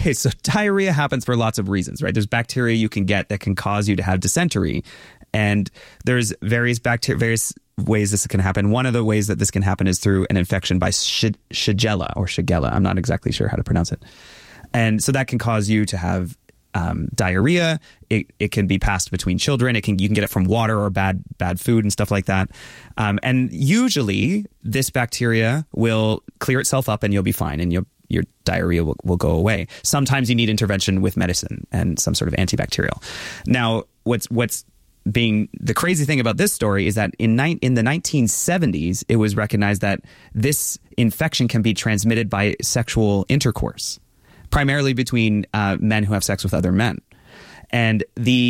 Okay, so diarrhea happens for lots of reasons, right? There's bacteria you can get that can cause you to have dysentery. And there's various ways this can happen. One of the ways that this can happen is through an infection by Shigella. I'm not exactly sure how to pronounce it. And so that can cause you to have diarrhea. It can be passed between children. You can get it from water or bad food and stuff like that. And usually this bacteria will clear itself up and you'll be fine and your diarrhea will go away. Sometimes you need intervention with medicine and some sort of antibacterial. Now, what's being the crazy thing about this story is that in the 1970s, it was recognized that this infection can be transmitted by sexual intercourse, primarily between men who have sex with other men. And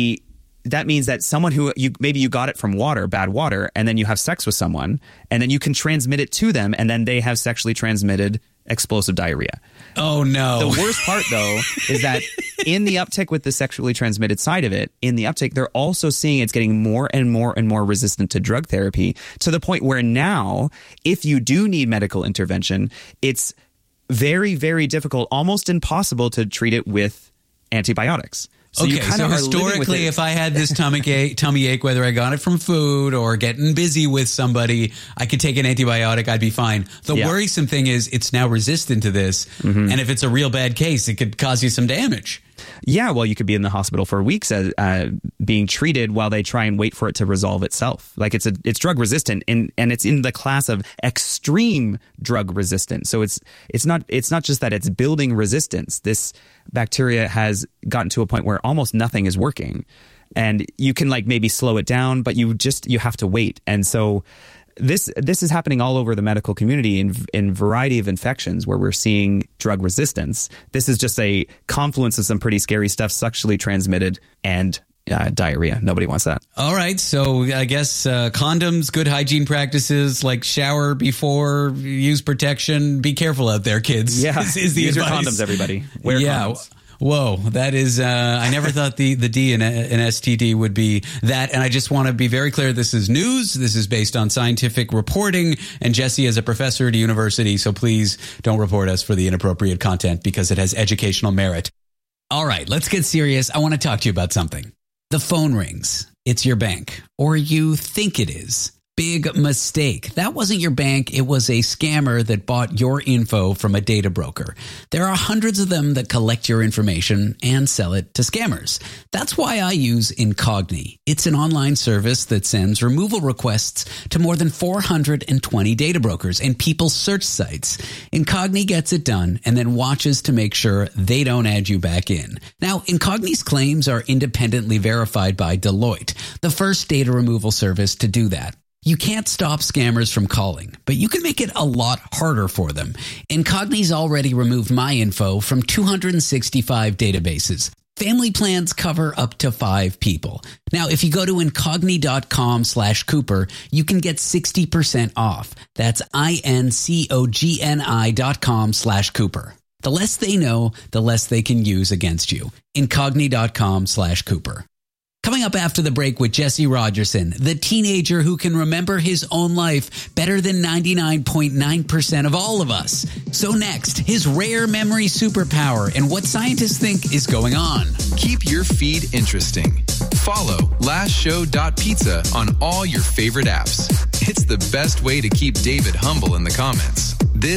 that means that someone who maybe you got it from bad water, and then you have sex with someone, and then you can transmit it to them, and then they have sexually transmitted explosive diarrhea. Oh, no. The worst part, though, is that in the uptick with the sexually transmitted side of it, they're also seeing it's getting more and more and more resistant to drug therapy, to the point where now, if you do need medical intervention, it's very, very difficult, almost impossible to treat it with antibiotics. So okay, so historically, if I had this tummy ache, whether I got it from food or getting busy with somebody, I could take an antibiotic, I'd be fine. The worrisome thing is it's now resistant to this, and if it's a real bad case, it could cause you some damage. Yeah, well, you could be in the hospital for weeks being treated while they try and wait for it to resolve itself. Like it's drug resistant, and it's in the class of extreme drug resistant. So it's not just that it's building resistance. This bacteria has gotten to a point where almost nothing is working, and you can maybe slow it down, but you have to wait. And so this is happening all over the medical community in variety of infections where we're seeing drug resistance. This is just a confluence of some pretty scary stuff, sexually transmitted and diarrhea. Nobody wants that. All right. So I guess condoms, good hygiene practices, like shower before, use protection. Be careful out there, kids. Yeah. Is the use advice. Your condoms, everybody. Wear condoms. Whoa, that is, I never thought the D in STD would be that. And I just want to be very clear. This is news. This is based on scientific reporting. And Jesse is a professor at a university. So please don't report us for the inappropriate content because it has educational merit. All right, let's get serious. I want to talk to you about something. The phone rings. It's your bank, or you think it is. Big mistake. That wasn't your bank. It was a scammer that bought your info from a data broker. There are hundreds of them that collect your information and sell it to scammers. That's why I use Incogni. It's an online service that sends removal requests to more than 420 data brokers and people's search sites. Incogni gets it done and then watches to make sure they don't add you back in. Now, Incogni's claims are independently verified by Deloitte, the first data removal service to do that. You can't stop scammers from calling, but you can make it a lot harder for them. Incogni's already removed my info from 265 databases. Family plans cover up to 5 people. Now, if you go to incogni.com/Cooper, you can get 60% off. That's incogni.com/Cooper. The less they know, the less they can use against you. Incogni.com/Cooper. Coming up after the break with Jesse Rogerson, the teenager who can remember his own life better than 99.9% of all of us. So next, his rare memory superpower and what scientists think is going on. Keep your feed interesting. Follow lastshow.pizza on all your favorite apps. It's the best way to keep David humble in the comments.